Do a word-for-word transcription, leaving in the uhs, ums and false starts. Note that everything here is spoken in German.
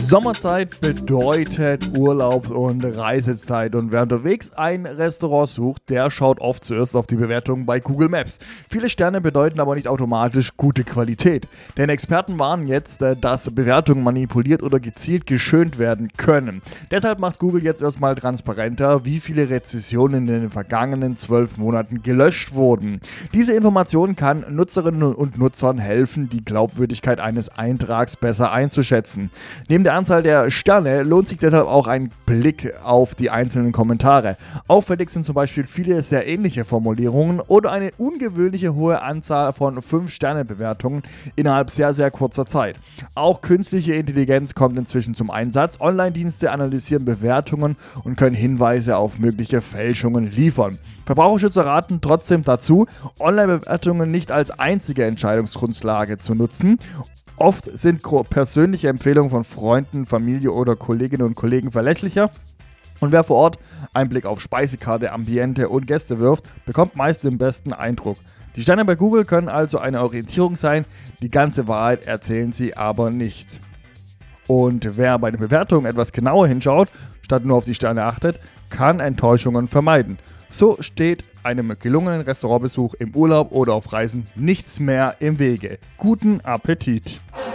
Sommerzeit bedeutet Urlaubs- und Reisezeit, und wer unterwegs ein Restaurant sucht, der schaut oft zuerst auf die Bewertungen bei Google Maps. Viele Sterne bedeuten aber nicht automatisch gute Qualität, denn Experten warnen jetzt, dass Bewertungen manipuliert oder gezielt geschönt werden können. Deshalb macht Google jetzt erstmal transparenter, wie viele Rezensionen in den vergangenen zwölf Monaten gelöscht wurden. Diese Information kann Nutzerinnen und Nutzern helfen, die Glaubwürdigkeit eines Eintrags besser einzuschätzen. Neben der Anzahl der Sterne lohnt sich deshalb auch ein Blick auf die einzelnen Kommentare. Auffällig sind zum Beispiel viele sehr ähnliche Formulierungen oder eine ungewöhnliche hohe Anzahl von fünf Sterne Bewertungen innerhalb sehr, sehr kurzer Zeit. Auch künstliche Intelligenz kommt inzwischen zum Einsatz. Online-Dienste analysieren Bewertungen und können Hinweise auf mögliche Fälschungen liefern. Verbraucherschützer raten trotzdem dazu, Online-Bewertungen nicht als einzige Entscheidungsgrundlage zu nutzen. Oft sind persönliche Empfehlungen von Freunden, Familie oder Kolleginnen und Kollegen verlässlicher. Und wer vor Ort einen Blick auf Speisekarte, Ambiente und Gäste wirft, bekommt meist den besten Eindruck. Die Sterne bei Google können also eine Orientierung sein, die ganze Wahrheit erzählen sie aber nicht. Und wer bei den Bewertungen etwas genauer hinschaut, statt nur auf die Sterne achtet, kann Enttäuschungen vermeiden. So steht einem gelungenen Restaurantbesuch im Urlaub oder auf Reisen nichts mehr im Wege. Guten Appetit!